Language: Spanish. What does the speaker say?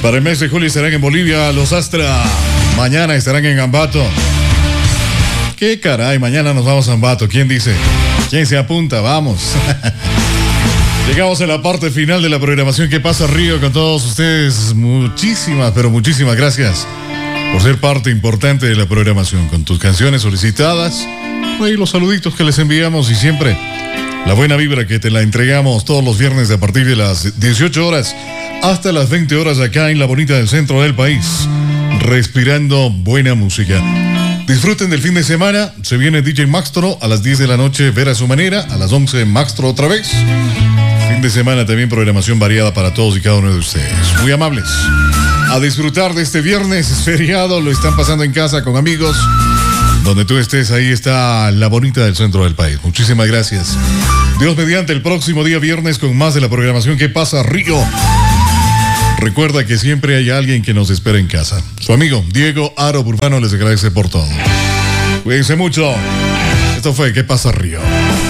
Para el mes de julio estarán en Bolivia los Astra. Mañana estarán en Ambato. ¿Qué caray? Mañana nos vamos a Ambato. ¿Quién dice? ¿Quién se apunta? Vamos. Llegamos a la parte final de la programación que pasa Río con todos ustedes. Muchísimas, pero muchísimas gracias por ser parte importante de la programación. Con tus canciones solicitadas, y los saluditos que les enviamos y siempre la buena vibra que te la entregamos todos los viernes a partir de las 18 horas hasta las 20 horas acá en la bonita del centro del país. Respirando buena música. Disfruten del fin de semana. Se viene DJ Maxtro a las 10 de la noche, ver a su manera. A las 11 Maxtro otra vez. Fin de semana también programación variada para todos y cada uno de ustedes. Muy amables. A disfrutar de este viernes, es feriado, lo están pasando en casa con amigos. Donde tú estés, ahí está la bonita del centro del país. Muchísimas gracias. Dios mediante, el próximo día viernes con más de la programación que pasa Río. Recuerda que siempre hay alguien que nos espera en casa. Su amigo Diego Aro Burbano les agradece por todo. Cuídense mucho. Esto fue ¿Qué pasa Río?